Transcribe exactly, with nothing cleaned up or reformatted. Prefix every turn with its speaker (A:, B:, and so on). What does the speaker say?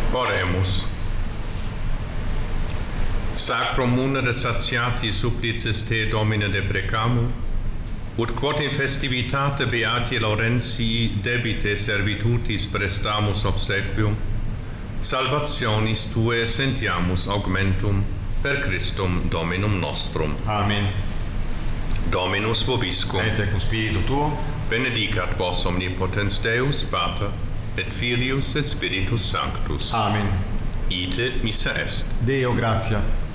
A: Oremus. Sacrum munere satiati supplices te, Domine, deprecamu, ut quod in festivitate Beati Laurentii debite servitutis prestamus obsequium, salvationis Tue sentiamus augmentum per Christum Dominum nostrum.
B: Amen.
A: Dominus vobiscum.
B: Et cum spiritu tuo.
A: Benedicat vos omnipotens Deus, Pater, et Filius et Spiritus Sanctus.
B: Amen.
A: Ite missa est.
B: Deo gratias.